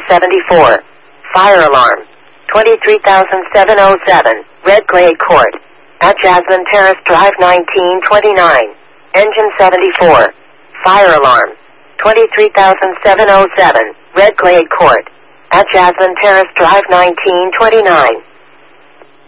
74. Fire alarm. 23,707. Red Glade Court. At Jasmine Terrace Drive 1929. Engine 74. Fire alarm. 23,707. Red Glade Court. At Jasmine Terrace Drive 1929.